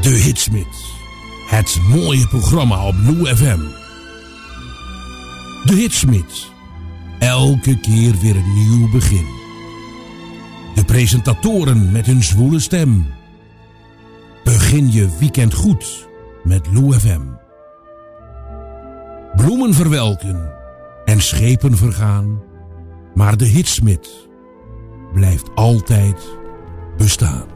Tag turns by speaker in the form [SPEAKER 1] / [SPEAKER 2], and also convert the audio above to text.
[SPEAKER 1] De Hitsmix. Het mooie programma op Lou FM. De Hitsmix. Elke keer weer een nieuw begin. De presentatoren met hun zwoele stem. Begin je weekend goed met Lou FM. Bloemen verwelken en schepen vergaan, maar de Hitsmix blijft altijd bestaan.